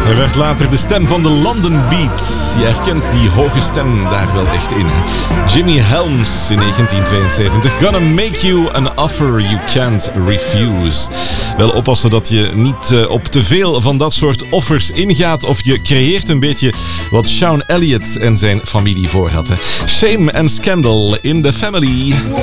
Hij werd later de stem van de London Beat. Je herkent die hoge stem daar wel echt in. Jimmy Helms in 1972. Gonna make you an offer you can't refuse. Wel oppassen dat je niet op te veel van dat soort offers ingaat of je creëert een beetje wat Sean Elliott en zijn familie voor hadden. Shame and Scandal in the Family.